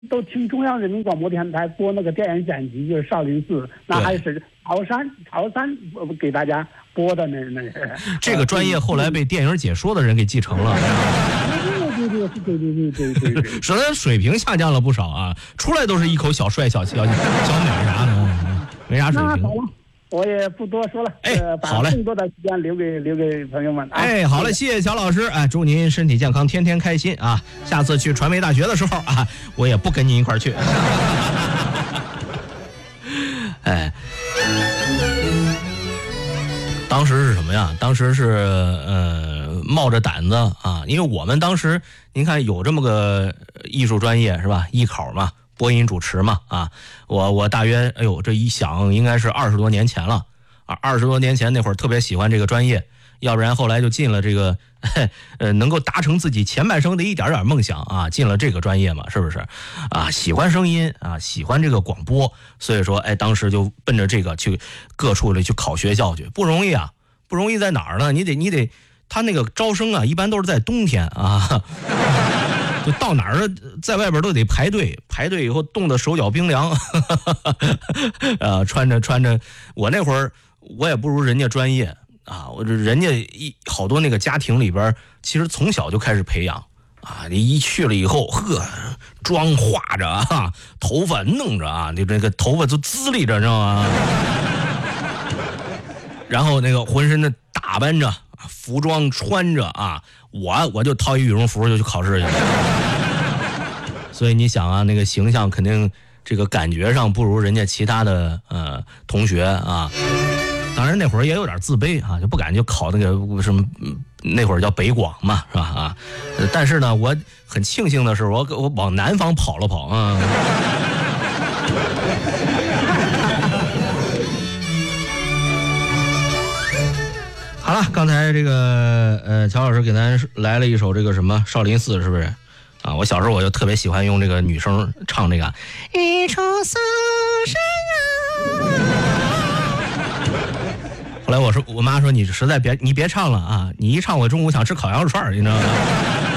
都听中央人民广播电台播那个电影剪辑，就是少林寺，那还是曹山给大家播的那是。 这个专业后来被电影解说的人给继承了。 对， 首先水平下降了不少啊，出来都是一口小帅小美啥的，没啥水平。 我也不多说了， 好嘞， 把更多的时间留给朋友们。 好嘞，谢谢乔老师，祝您身体健康，天天开心啊！下次去传媒大学的时候啊，我也不跟您一块儿去。当时是什么呀？当时是冒着胆子啊，因为我们当时您看有这么个艺术专业是吧？艺考嘛。播音主持嘛啊，我大约这一想应该是20多年前了啊，20多年前那会儿特别喜欢这个专业，要不然后来就进了这个能够达成自己前半生的一点点梦想啊，进了这个专业嘛，是不是啊？喜欢声音啊，喜欢这个广播，所以说当时就奔着这个去各处里去考学校去，不容易啊，不容易在哪儿呢？你得他那个招生啊，一般都是在冬天啊。就到哪儿在外边都得排队以后冻得手脚冰凉，穿着，我那会儿我也不如人家专业啊，人家好多那个家庭里边，其实从小就开始培养啊，你一去了以后，妆化着啊，头发弄着啊，你这个头发都滋哩着，知道吗？然后那个浑身的打扮着，服装穿着啊，我就套一羽绒服就去考试去了。所以你想啊，那个形象肯定这个感觉上不如人家其他的同学啊。当然那会儿也有点自卑啊，就不敢就考那个什么，那会儿叫北广嘛，是吧啊？但是呢，我很庆幸的是，我往南方跑了跑啊。好了，刚才这个乔老师给咱来了一首这个什么少林寺，是不是啊？我小时候我就特别喜欢用这个女生唱这个一出搜山啊。后来我妈说你实在别唱了啊，你一唱我中午想吃烤羊肉串，你知道吗？